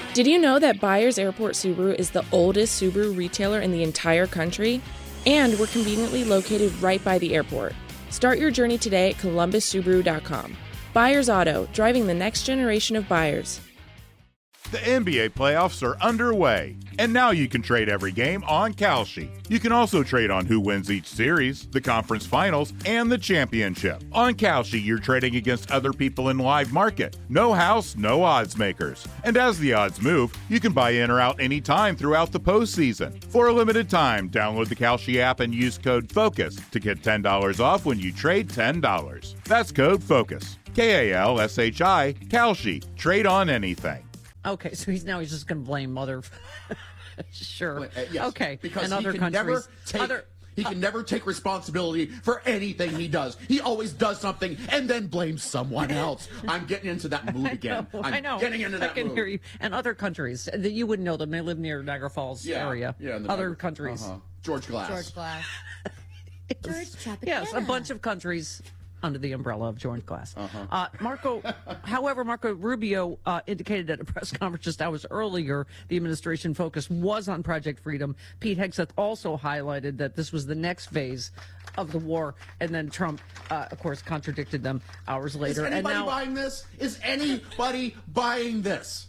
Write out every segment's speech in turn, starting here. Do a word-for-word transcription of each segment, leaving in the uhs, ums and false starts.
Did you know that Byers Airport Subaru is the oldest Subaru retailer in the entire country? And we're conveniently located right by the airport. Start your journey today at columbus subaru dot com. Byers Auto, driving the next generation of buyers. The N B A playoffs are underway, and now you can trade every game on Kalshi. You can also trade on who wins each series, the conference finals, and the championship. On Kalshi, you're trading against other people in live market. No house, no odds makers. And as the odds move, you can buy in or out anytime throughout the postseason. For a limited time, download the Kalshi app and use code FOCUS to get ten dollars off when you trade ten dollars. That's code FOCUS. K A L S H I, Kalshi. Trade on anything. Okay, so he's now he's just going to blame other. Sure. Uh, yes, okay. Because and he other can countries. never take. Other, he can uh, never take responsibility for anything he does. He always does something and then blames someone else. I'm getting into that mood again. I know, I'm I know. getting into that I can mood. hear you. And other countries that you wouldn't know them. They live near Niagara Falls yeah, area. Yeah. In the other Niagara, countries. Uh-huh. George Glass. George Glass. George Tropicana. Yes, a bunch of countries under the umbrella of George Glass. Uh-huh. Uh, Marco, however, Marco Rubio uh, indicated at a press conference just hours earlier the administration focus was on Project Freedom. Pete Hegseth also highlighted that this was the next phase of the war, and then Trump, uh, of course, contradicted them hours later. Is anybody and now, buying this? Is anybody buying this?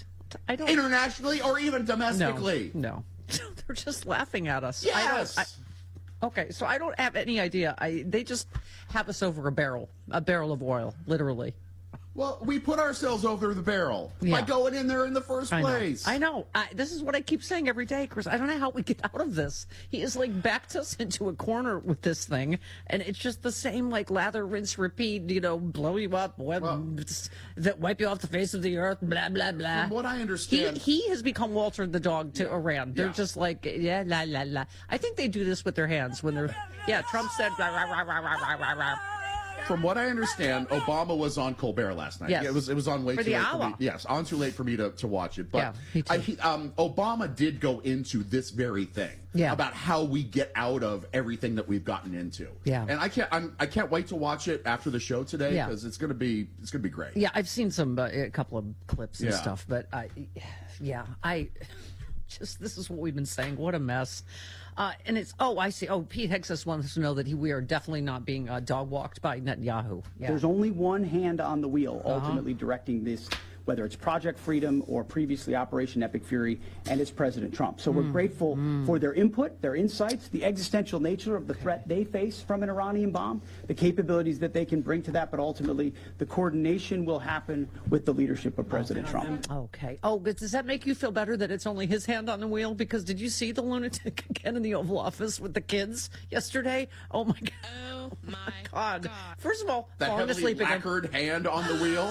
I don't internationally or even domestically? No, no. They're just laughing at us. Yes. I don't, I, Okay, so I don't have any idea. I they just have us over a barrel, a barrel of oil, literally. Well, we put ourselves over the barrel Yeah. by going in there in the first I know. place. I know. I, this is what I keep saying every day, Chris. I don't know how we get out of this. He is like backed us into a corner with this thing, and it's just the same like lather, rinse, repeat. You know, blow you up, web, Well, that wipe you off the face of the earth, blah blah blah. From what I He, understand, he has become Walter the dog to Iran. They're Yeah. just like, yeah, la, la, la. I think they do this with their hands when they're, yeah, Trump said, rah, rah, rah, rah, rah, rah, rah. from what I understand, Obama was on Colbert last night. Yes. Yeah, it was it was on way For too the late for hour. me. Yes, on too late for me to, to watch it. But Yeah, me too. I, he, um, Obama did go into this very thing Yeah. about how we get out of everything that we've gotten into. Yeah. and I can't I'm, I can't wait to watch it after the show today Yeah. because it's gonna be it's gonna be great. Yeah, I've seen some, uh, a couple of clips and Yeah. stuff, but I, yeah, I just, this is what we've been saying. What a mess. Uh, and it's, oh, I see. Oh, Pete Hegseth wants us to know that he, we are definitely not being uh, dog walked by Netanyahu. Yeah. There's only one hand on the wheel ultimately directing this, whether it's Project Freedom or previously Operation Epic Fury, and it's President Trump. So we're grateful for their input, their insights, the existential nature of the threat they face from an Iranian bomb, the capabilities that they can bring to that, but ultimately the coordination will happen with the leadership of President Trump. Okay. Oh, but does that make you feel better that it's only his hand on the wheel? Because did you see the lunatic again in the Oval Office with the kids yesterday? Oh my God. Oh my God. God. First of all, That falling heavily asleep again. lacquered hand on the wheel.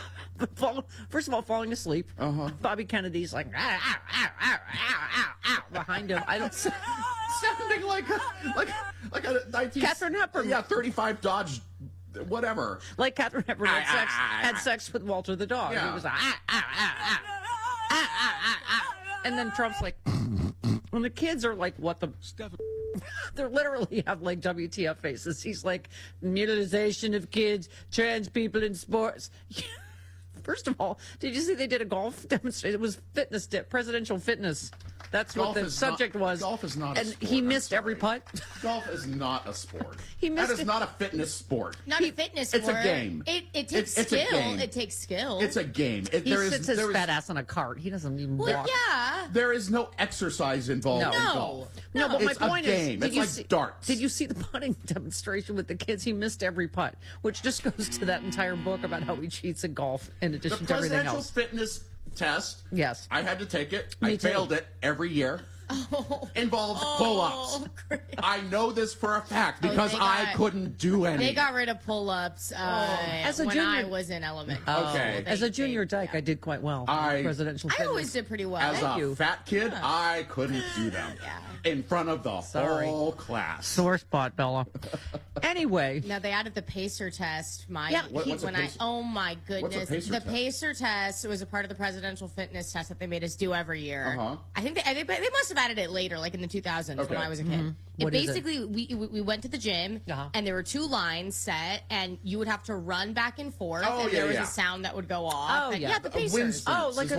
Fall, first of all, falling asleep. Uh-huh. Bobby Kennedy's like, ow, ow, ow, ow, ow, ow, ow, behind him. I don't see. Sounding like a like like a nineteen Catherine Hepburn. Yeah, thirty-five Dodge, whatever. Like Catherine Hepburn had Ah, sex, ah, ah, had ah. sex with Walter the dog. Yeah. He was like, ah, ah, ah, ah, ah, ah, ah, ah. And then Trump's like, and the kids are like, what the? They literally have like W T F faces. He's like, mutilization of kids, trans people in sports. First of all, did you see they did a golf demonstration? It was fitness dip, presidential fitness. That's Golf what the is subject not- was. golf is not a and sport, he I'm missed every sorry. putt. Golf is not a sport. He missed that is it. not a fitness sport. Not a fitness it's a sport. game. It, it takes It's- it's a skill. game. It takes skill. It's a game. It, He there is- sits his there is- fat ass on a cart. He doesn't even well, walk. yeah. There is no exercise involved No. in No. golf. No, but my It's a point game. is, did It's you like see, darts. Did you see the putting demonstration with the kids? He missed every putt, which just goes to that entire book about how he cheats in golf in The addition to everything presidential else. fitness test. Yes. I had to take it. Me I too. failed it every year. Oh. Involved Oh, pull-ups. Chris. I know this for a fact because they I got- couldn't do any. They got rid of pull-ups uh, As a when junior- I was in elementary. Okay. They- As a junior they- dyke, I did quite well. I- in presidential I fitness. always did pretty well. As Thank a you. fat kid, I couldn't do them Yeah. in front of the Sorry. whole class. Sore spot, Bella. Anyway, Now they added the pacer test. My Yeah. What- he- what's a when pacer- I oh my goodness, pacer the test? pacer test was a part of the presidential fitness test that they made us do every year. Uh-huh. I think they, I think they must have added it later, like in the two thousands Okay. when I was a kid. It Mm-hmm. What is it? basically we we we went to the gym Uh-huh. and there were two lines set and you would have to run back and forth Oh, and yeah, there was yeah. a sound that would go off. Oh, And- yeah. yeah, the Uh, pacers. Winston's Oh, like is a-